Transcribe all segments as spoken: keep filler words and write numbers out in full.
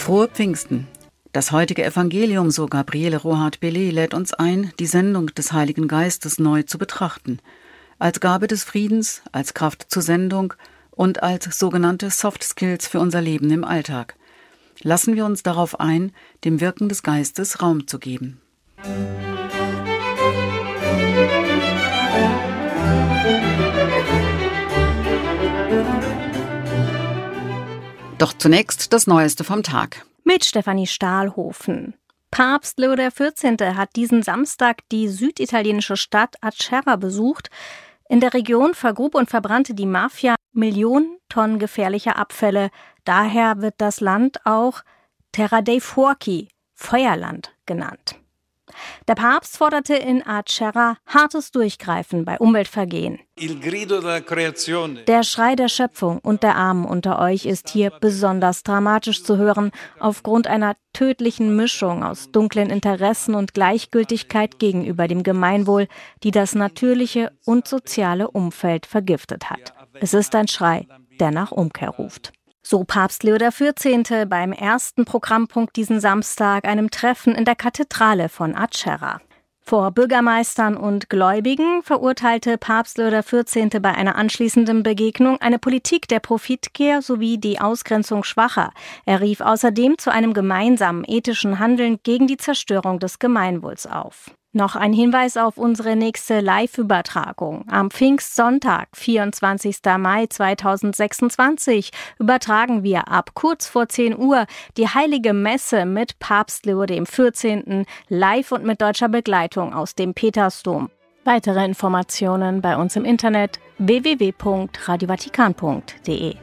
Frohe Pfingsten! Das heutige Evangelium, so Gabriele Rohart-Bellet, lädt uns ein, die Sendung des Heiligen Geistes neu zu betrachten. Als Gabe des Friedens, als Kraft zur Sendung und als sogenannte Soft Skills für unser Leben im Alltag. Lassen wir uns darauf ein, dem Wirken des Geistes Raum zu geben. Doch zunächst das Neueste vom Tag. Mit Stefanie Stahlhofen. Papst Leo der vierzehnte. Hat diesen Samstag die süditalienische Stadt Acerra besucht. In der Region vergrub und verbrannte die Mafia Millionen Tonnen gefährlicher Abfälle. Daher wird das Land auch Terra dei Fuochi, Feuerland, genannt. Der Papst forderte in Acerra hartes Durchgreifen bei Umweltvergehen. Der Schrei der Schöpfung und der Armen unter euch ist hier besonders dramatisch zu hören, aufgrund einer tödlichen Mischung aus dunklen Interessen und Gleichgültigkeit gegenüber dem Gemeinwohl, die das natürliche und soziale Umfeld vergiftet hat. Es ist ein Schrei, der nach Umkehr ruft. So Papst Leo der vierzehnte. beim ersten Programmpunkt diesen Samstag, einem Treffen in der Kathedrale von Acerra. Vor Bürgermeistern und Gläubigen verurteilte Papst Leo der vierzehnte. bei einer anschließenden Begegnung eine Politik der Profitgier sowie die Ausgrenzung Schwacher. Er rief außerdem zu einem gemeinsamen ethischen Handeln gegen die Zerstörung des Gemeinwohls auf. Noch ein Hinweis auf unsere nächste Live-Übertragung. Am Pfingstsonntag, vierundzwanzigsten Mai zweitausendsechsundzwanzig, übertragen wir ab kurz vor zehn Uhr die Heilige Messe mit Papst Leo der vierzehnte. live und mit deutscher Begleitung aus dem Petersdom. Weitere Informationen bei uns im Internet w w w punkt radio vatikan punkt d e.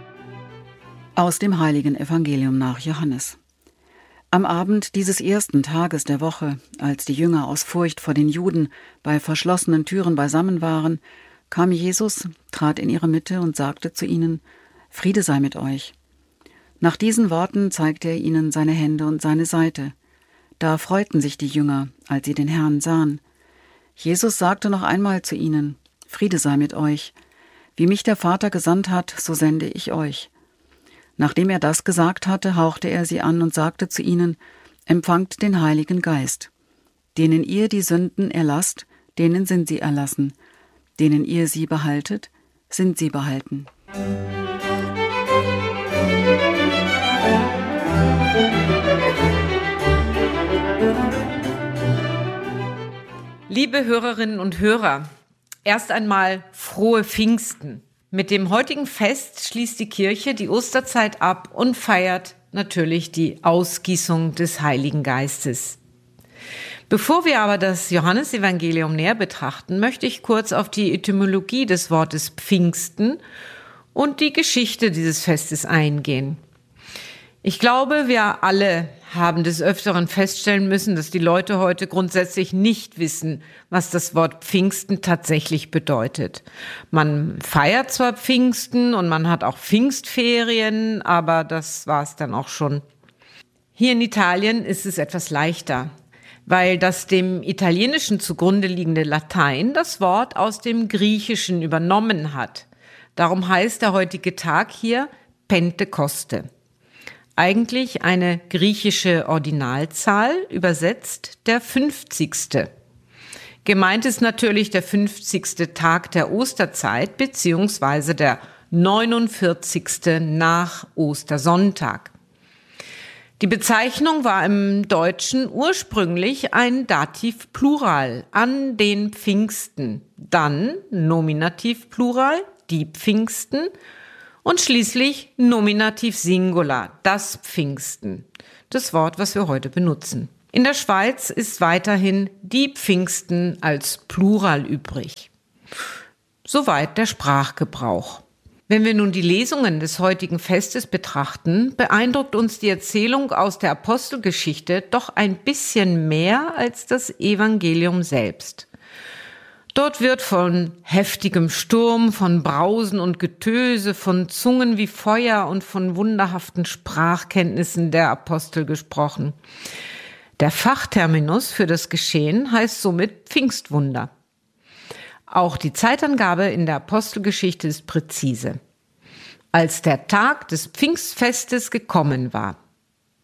Aus dem Heiligen Evangelium nach Johannes. Am Abend dieses ersten Tages der Woche, als die Jünger aus Furcht vor den Juden bei verschlossenen Türen beisammen waren, kam Jesus, trat in ihre Mitte und sagte zu ihnen: Friede sei mit euch. Nach diesen Worten zeigte er ihnen seine Hände und seine Seite. Da freuten sich die Jünger, als sie den Herrn sahen. Jesus sagte noch einmal zu ihnen: Friede sei mit euch. Wie mich der Vater gesandt hat, so sende ich euch. Nachdem er das gesagt hatte, hauchte er sie an und sagte zu ihnen: Empfangt den Heiligen Geist. Denen ihr die Sünden erlasst, denen sind sie erlassen. Denen ihr sie behaltet, sind sie behalten. Liebe Hörerinnen und Hörer, erst einmal frohe Pfingsten. Mit dem heutigen Fest schließt die Kirche die Osterzeit ab und feiert natürlich die Ausgießung des Heiligen Geistes. Bevor wir aber das Johannesevangelium näher betrachten, möchte ich kurz auf die Etymologie des Wortes Pfingsten und die Geschichte dieses Festes eingehen. Ich glaube, wir alle haben des Öfteren feststellen müssen, dass die Leute heute grundsätzlich nicht wissen, was das Wort Pfingsten tatsächlich bedeutet. Man feiert zwar Pfingsten und man hat auch Pfingstferien, aber das war es dann auch schon. Hier in Italien ist es etwas leichter, weil das dem Italienischen zugrunde liegende Latein das Wort aus dem Griechischen übernommen hat. Darum heißt der heutige Tag hier Pentekoste. Eigentlich eine griechische Ordinalzahl, übersetzt der fünfzigste. Gemeint ist natürlich der fünfzigste Tag der Osterzeit beziehungsweise der neunundvierzigste nach Ostersonntag. Die Bezeichnung war im Deutschen ursprünglich ein Dativ-Plural, an den Pfingsten, dann Nominativ-Plural, die Pfingsten, und schließlich Nominativ Singular, das Pfingsten, das Wort, was wir heute benutzen. In der Schweiz ist weiterhin die Pfingsten als Plural übrig. Soweit der Sprachgebrauch. Wenn wir nun die Lesungen des heutigen Festes betrachten, beeindruckt uns die Erzählung aus der Apostelgeschichte doch ein bisschen mehr als das Evangelium selbst. Dort wird von heftigem Sturm, von Brausen und Getöse, von Zungen wie Feuer und von wunderhaften Sprachkenntnissen der Apostel gesprochen. Der Fachterminus für das Geschehen heißt somit Pfingstwunder. Auch die Zeitangabe in der Apostelgeschichte ist präzise. Als der Tag des Pfingstfestes gekommen war,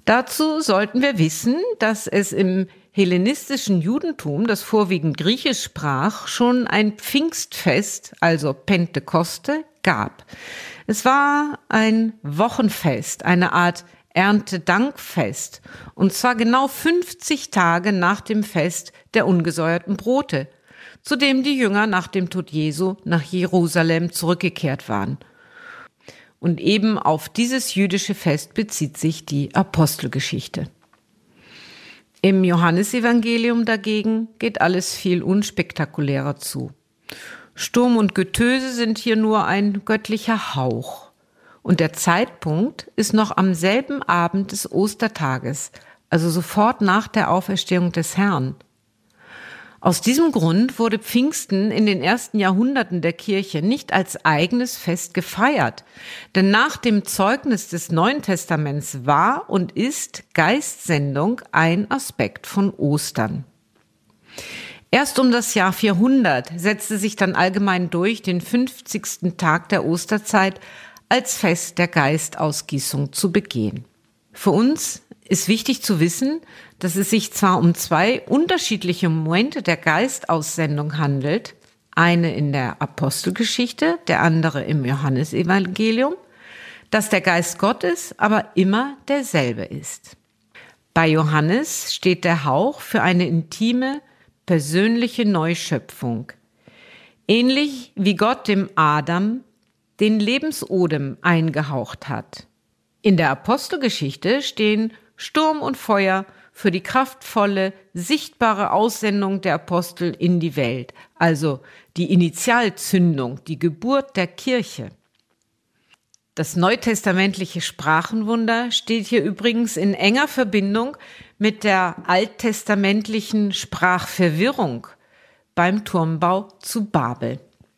Dazu sollten wir wissen, dass es im hellenistischen Judentum, das vorwiegend Griechisch sprach, schon ein Pfingstfest, also Pentekoste, gab. Es war ein Wochenfest, eine Art Erntedankfest, und zwar genau fünfzig Tage nach dem Fest der ungesäuerten Brote, zu dem die Jünger nach dem Tod Jesu nach Jerusalem zurückgekehrt waren. Und eben auf dieses jüdische Fest bezieht sich die Apostelgeschichte. Im Johannesevangelium dagegen geht alles viel unspektakulärer zu. Sturm und Getöse sind hier nur ein göttlicher Hauch. Und der Zeitpunkt ist noch am selben Abend des Ostertages, also sofort nach der Auferstehung des Herrn. Aus diesem Grund wurde Pfingsten in den ersten Jahrhunderten der Kirche nicht als eigenes Fest gefeiert, denn nach dem Zeugnis des Neuen Testaments war und ist Geistsendung ein Aspekt von Ostern. Erst um das Jahr vierhundert setzte sich dann allgemein durch, den fünfzigsten Tag der Osterzeit als Fest der Geistausgießung zu begehen. Für uns ist wichtig zu wissen, dass es sich zwar um zwei unterschiedliche Momente der Geistaussendung handelt, eine in der Apostelgeschichte, der andere im Johannesevangelium, dass der Geist Gottes aber immer derselbe ist. Bei Johannes steht der Hauch für eine intime, persönliche Neuschöpfung. Ähnlich wie Gott dem Adam den Lebensodem eingehaucht hat. In der Apostelgeschichte stehen Sturm und Feuer für die kraftvolle, sichtbare Aussendung der Apostel in die Welt, also die Initialzündung, die Geburt der Kirche. Das neutestamentliche Sprachenwunder steht hier übrigens in enger Verbindung mit der alttestamentlichen Sprachverwirrung beim Turmbau zu Babel.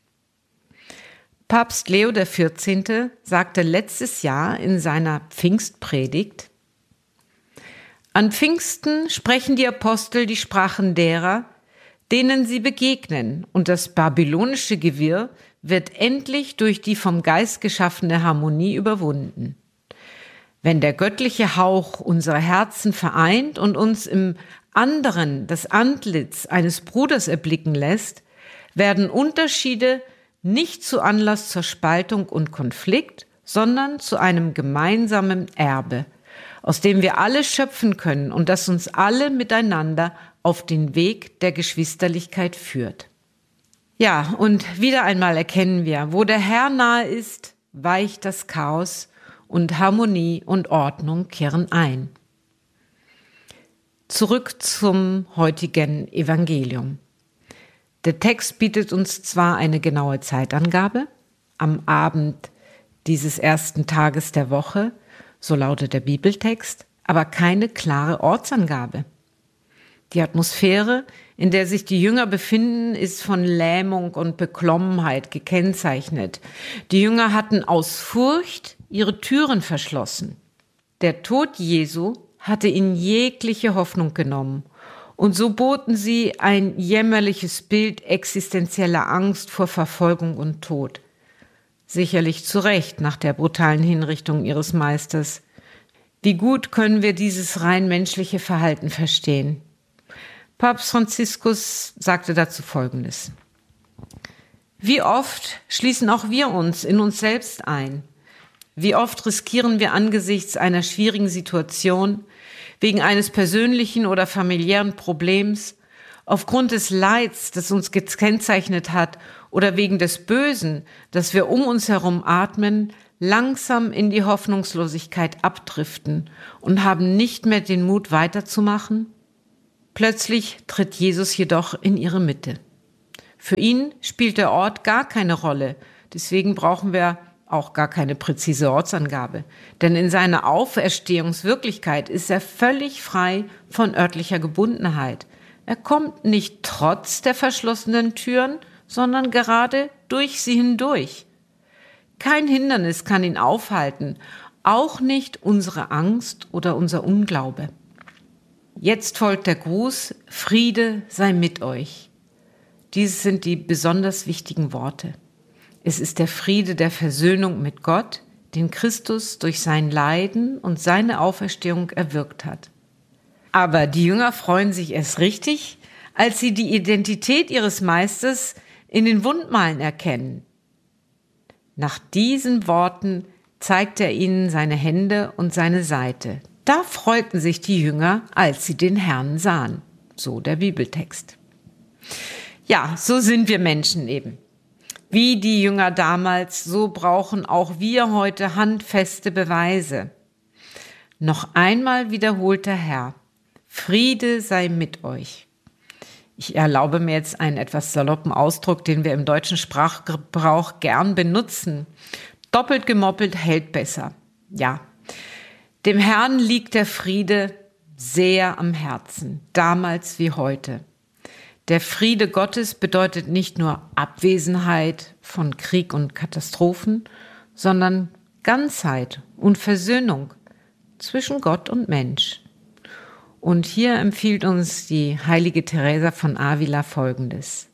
Papst Leo der vierzehnte sagte letztes Jahr in seiner Pfingstpredigt: An Pfingsten sprechen die Apostel die Sprachen derer, denen sie begegnen, und das babylonische Gewirr wird endlich durch die vom Geist geschaffene Harmonie überwunden. Wenn der göttliche Hauch unsere Herzen vereint und uns im anderen das Antlitz eines Bruders erblicken lässt, werden Unterschiede nicht zu Anlass zur Spaltung und Konflikt, sondern zu einem gemeinsamen Erbe, aus dem wir alle schöpfen können und das uns alle miteinander auf den Weg der Geschwisterlichkeit führt. Ja, und wieder einmal erkennen wir, wo der Herr nahe ist, weicht das Chaos und Harmonie und Ordnung kehren ein. Zurück zum heutigen Evangelium. Der Text bietet uns zwar eine genaue Zeitangabe, am Abend dieses ersten Tages der Woche, so lautet der Bibeltext, aber keine klare Ortsangabe. Die Atmosphäre, in der sich die Jünger befinden, ist von Lähmung und Beklommenheit gekennzeichnet. Die Jünger hatten aus Furcht ihre Türen verschlossen. Der Tod Jesu hatte ihnen jegliche Hoffnung genommen. Und so boten sie ein jämmerliches Bild existenzieller Angst vor Verfolgung und Tod. Sicherlich zu Recht nach der brutalen Hinrichtung ihres Meisters. Wie gut können wir dieses rein menschliche Verhalten verstehen? Papst Franziskus sagte dazu Folgendes: Wie oft schließen auch wir uns in uns selbst ein? Wie oft riskieren wir angesichts einer schwierigen Situation, wegen eines persönlichen oder familiären Problems, aufgrund des Leids, das uns gekennzeichnet hat, oder wegen des Bösen, das wir um uns herum atmen, langsam in die Hoffnungslosigkeit abdriften und haben nicht mehr den Mut weiterzumachen? Plötzlich tritt Jesus jedoch in ihre Mitte. Für ihn spielt der Ort gar keine Rolle, deswegen brauchen wir auch gar keine präzise Ortsangabe. Denn in seiner Auferstehungswirklichkeit ist er völlig frei von örtlicher Gebundenheit. Er kommt nicht trotz der verschlossenen Türen, sondern gerade durch sie hindurch. Kein Hindernis kann ihn aufhalten, auch nicht unsere Angst oder unser Unglaube. Jetzt folgt der Gruß: Friede sei mit euch. Dies sind die besonders wichtigen Worte. Es ist der Friede der Versöhnung mit Gott, den Christus durch sein Leiden und seine Auferstehung erwirkt hat. Aber die Jünger freuen sich erst richtig, als sie die Identität ihres Meisters in den Wundmalen erkennen. Nach diesen Worten zeigt er ihnen seine Hände und seine Seite. Da freuten sich die Jünger, als sie den Herrn sahen. So der Bibeltext. Ja, so sind wir Menschen eben. Wie die Jünger damals, so brauchen auch wir heute handfeste Beweise. Noch einmal wiederholt der Herr: Friede sei mit euch. Ich erlaube mir jetzt einen etwas saloppen Ausdruck, den wir im deutschen Sprachgebrauch gern benutzen. Doppelt gemoppelt hält besser. Ja, dem Herrn liegt der Friede sehr am Herzen, damals wie heute. Der Friede Gottes bedeutet nicht nur Abwesenheit von Krieg und Katastrophen, sondern Ganzheit und Versöhnung zwischen Gott und Mensch. Und hier empfiehlt uns die heilige Teresa von Avila Folgendes: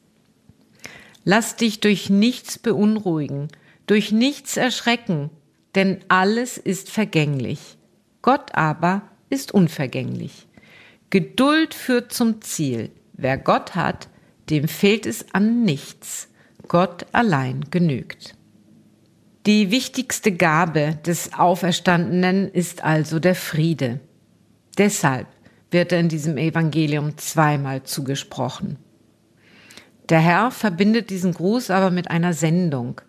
Lass dich durch nichts beunruhigen, durch nichts erschrecken, denn alles ist vergänglich. Gott aber ist unvergänglich. Geduld führt zum Ziel. Wer Gott hat, dem fehlt es an nichts. Gott allein genügt. Die wichtigste Gabe des Auferstandenen ist also der Friede. Deshalb wird er in diesem Evangelium zweimal zugesprochen. Der Herr verbindet diesen Gruß aber mit einer Sendung.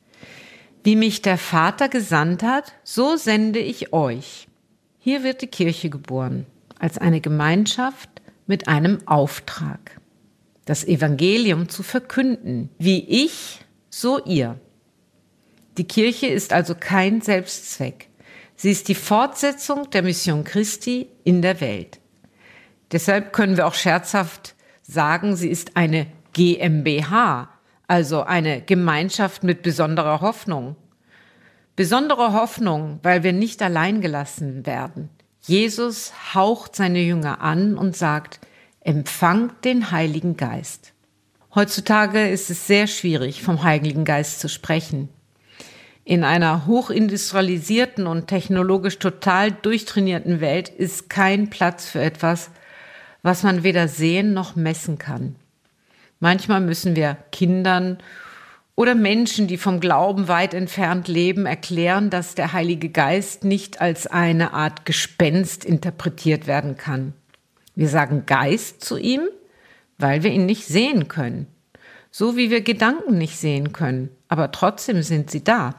Wie mich der Vater gesandt hat, so sende ich euch. Hier wird die Kirche geboren, als eine Gemeinschaft mit einem Auftrag. Das Evangelium zu verkünden, wie ich, so ihr. Die Kirche ist also kein Selbstzweck. Sie ist die Fortsetzung der Mission Christi in der Welt. Deshalb können wir auch scherzhaft sagen, sie ist eine G m b H, also eine Gemeinschaft mit besonderer Hoffnung. Besondere Hoffnung, weil wir nicht allein gelassen werden. Jesus haucht seine Jünger an und sagt: Empfangt den Heiligen Geist. Heutzutage ist es sehr schwierig, vom Heiligen Geist zu sprechen. In einer hochindustrialisierten und technologisch total durchtrainierten Welt ist kein Platz für etwas, was man weder sehen noch messen kann. Manchmal müssen wir Kindern oder Menschen, die vom Glauben weit entfernt leben, erklären, dass der Heilige Geist nicht als eine Art Gespenst interpretiert werden kann. Wir sagen Geist zu ihm, weil wir ihn nicht sehen können. So wie wir Gedanken nicht sehen können, aber trotzdem sind sie da.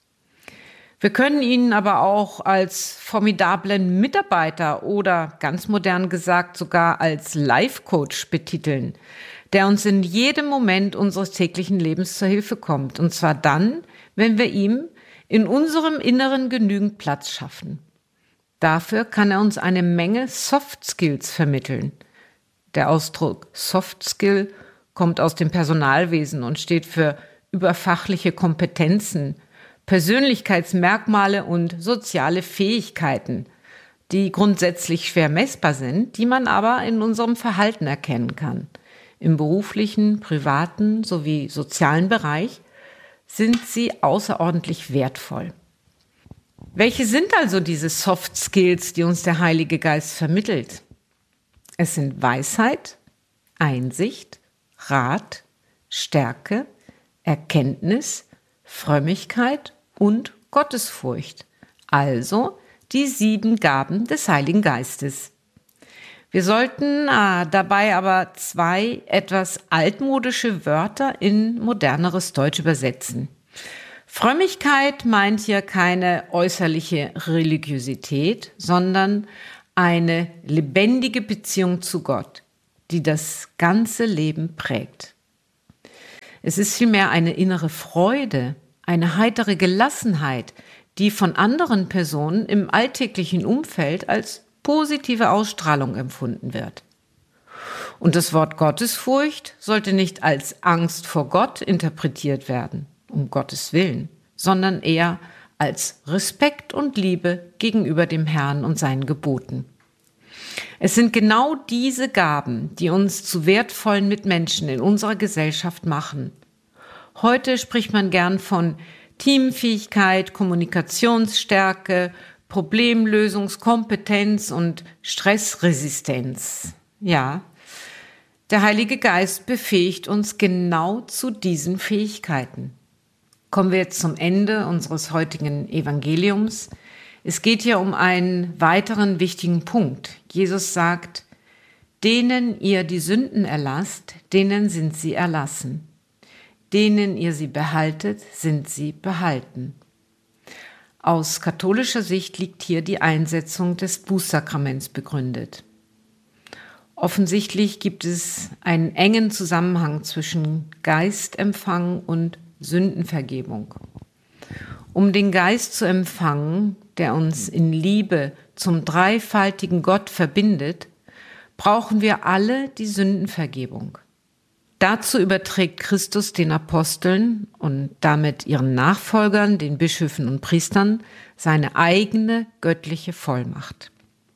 Wir können ihn aber auch als formidablen Mitarbeiter oder, ganz modern gesagt, sogar als Life-Coach betiteln, der uns in jedem Moment unseres täglichen Lebens zur Hilfe kommt. Und zwar dann, wenn wir ihm in unserem Inneren genügend Platz schaffen. Dafür kann er uns eine Menge Soft Skills vermitteln. Der Ausdruck Soft Skill kommt aus dem Personalwesen und steht für überfachliche Kompetenzen, Persönlichkeitsmerkmale und soziale Fähigkeiten, die grundsätzlich schwer messbar sind, die man aber in unserem Verhalten erkennen kann. Im beruflichen, privaten sowie sozialen Bereich sind sie außerordentlich wertvoll. Welche sind also diese Soft Skills, die uns der Heilige Geist vermittelt? Es sind Weisheit, Einsicht, Rat, Stärke, Erkenntnis, Frömmigkeit und Gottesfurcht, also die sieben Gaben des Heiligen Geistes. Wir sollten äh, dabei aber zwei etwas altmodische Wörter in moderneres Deutsch übersetzen. Frömmigkeit meint hier keine äußerliche Religiosität, sondern eine lebendige Beziehung zu Gott, die das ganze Leben prägt. Es ist vielmehr eine innere Freude, eine heitere Gelassenheit, die von anderen Personen im alltäglichen Umfeld als positive Ausstrahlung empfunden wird. Und das Wort Gottesfurcht sollte nicht als Angst vor Gott interpretiert werden, um Gottes Willen, sondern eher als Respekt und Liebe gegenüber dem Herrn und seinen Geboten. Es sind genau diese Gaben, die uns zu wertvollen Mitmenschen in unserer Gesellschaft machen. Heute spricht man gern von Teamfähigkeit, Kommunikationsstärke, Problemlösungskompetenz und Stressresistenz. Ja, der Heilige Geist befähigt uns genau zu diesen Fähigkeiten. Kommen wir jetzt zum Ende unseres heutigen Evangeliums. Es geht hier um einen weiteren wichtigen Punkt. Jesus sagt, denen ihr die Sünden erlasst, denen sind sie erlassen. Denen ihr sie behaltet, sind sie behalten. Aus katholischer Sicht liegt hier die Einsetzung des Bußsakraments begründet. Offensichtlich gibt es einen engen Zusammenhang zwischen Geistempfang und Sündenvergebung. Um den Geist zu empfangen, der uns in Liebe zum dreifaltigen Gott verbindet, brauchen wir alle die Sündenvergebung. Dazu überträgt Christus den Aposteln und damit ihren Nachfolgern, den Bischöfen und Priestern, seine eigene göttliche Vollmacht.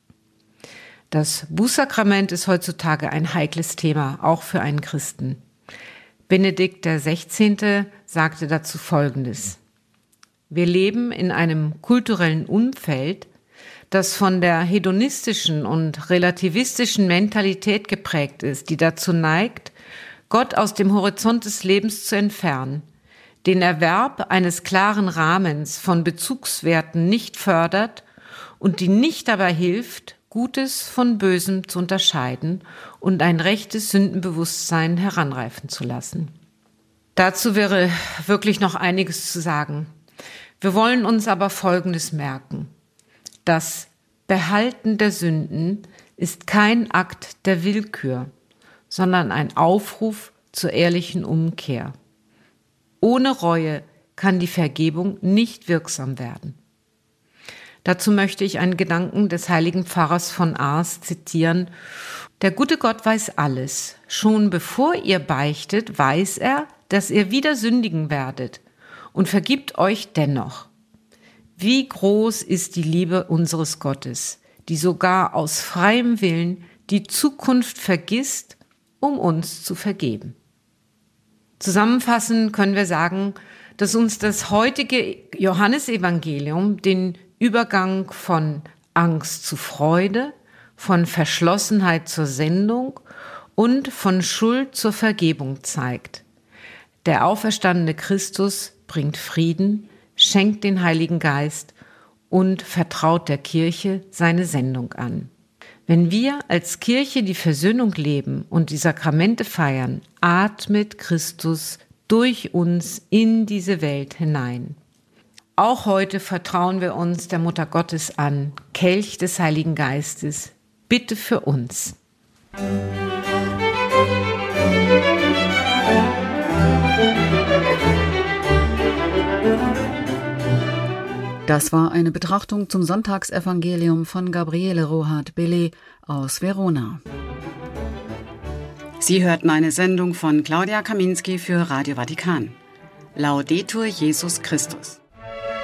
Das Bußsakrament ist heutzutage ein heikles Thema, auch für einen Christen. Benedikt der Sechzehnte sagte dazu Folgendes: Wir leben in einem kulturellen Umfeld, das von der hedonistischen und relativistischen Mentalität geprägt ist, die dazu neigt, Gott aus dem Horizont des Lebens zu entfernen, den Erwerb eines klaren Rahmens von Bezugswerten nicht fördert und die nicht dabei hilft, Gutes von Bösem zu unterscheiden und ein rechtes Sündenbewusstsein heranreifen zu lassen. Dazu wäre wirklich noch einiges zu sagen. Wir wollen uns aber Folgendes merken. Das Behalten der Sünden ist kein Akt der Willkür, sondern ein Aufruf zur ehrlichen Umkehr. Ohne Reue kann die Vergebung nicht wirksam werden. Dazu möchte ich einen Gedanken des heiligen Pfarrers von Ars zitieren. Der gute Gott weiß alles. Schon bevor ihr beichtet, weiß er, dass ihr wieder sündigen werdet und vergibt euch dennoch. Wie groß ist die Liebe unseres Gottes, die sogar aus freiem Willen die Zukunft vergisst, um uns zu vergeben. Zusammenfassend können wir sagen, dass uns das heutige Johannesevangelium den Übergang von Angst zu Freude, von Verschlossenheit zur Sendung und von Schuld zur Vergebung zeigt. Der auferstandene Christus bringt Frieden, schenkt den Heiligen Geist und vertraut der Kirche seine Sendung an. Wenn wir als Kirche die Versöhnung leben und die Sakramente feiern, atmet Christus durch uns in diese Welt hinein. Auch heute vertrauen wir uns der Mutter Gottes an, Kelch des Heiligen Geistes, bitte für uns. Das war eine Betrachtung zum Sonntagsevangelium von Gabriele Rohat-Bellet aus Verona. Sie hörten eine Sendung von Claudia Kaminski für Radio Vatikan. Laudetur Jesus Christus.